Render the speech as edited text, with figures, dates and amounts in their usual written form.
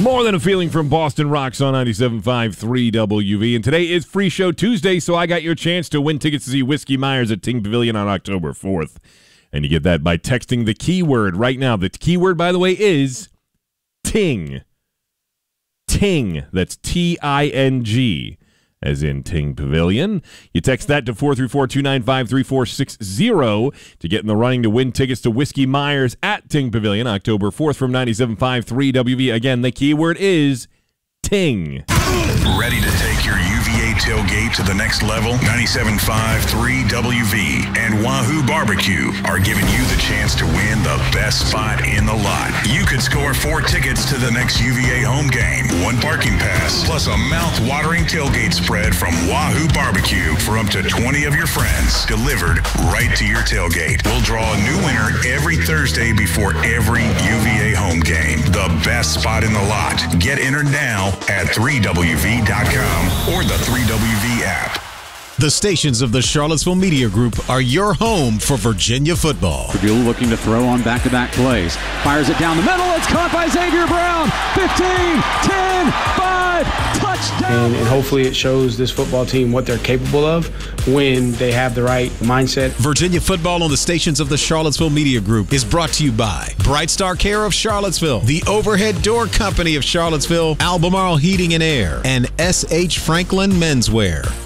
More Than a Feeling from Boston Rocks on 97.5 3WV. And today is Free Show Tuesday, so I got your chance to win tickets to see Whiskey Myers at Ting Pavilion on October 4th. And you get that by texting the keyword right now. The keyword, by the way, is Ting. Ting. That's Ting, as in Ting Pavilion. You text that to 434-295-3460 to get in the running to win tickets to Whiskey Myers at Ting Pavilion October 4th from 97.5 3WV. Again, the keyword is Ting. Ready to take your UVA tailgate to the next level? 97.5 3WV and Wahoo Barbecue are giving you the chance to win the best spot in the lot. You could score 4 tickets to the next UVA home game, 1 parking pass, plus a mouth-watering tailgate spread from Wahoo Barbecue for up to 20 of your friends, delivered right to your tailgate. We'll draw a new winner every Thursday before every UVA home game. The best spot in the lot. Get entered now at 3WV.com or the 3WV app. The stations of the Charlottesville Media Group are your home for Virginia football. Purdue looking to throw on back-to-back plays. Fires it down the middle. It's caught by Xavier Brown. 15, 10, 5, touchdown. And hopefully it shows this football team what they're capable of when they have the right mindset. Virginia football on the stations of the Charlottesville Media Group is brought to you by Bright Star Care of Charlottesville, the Overhead Door Company of Charlottesville, Albemarle Heating and Air, and S.H. Franklin Menswear.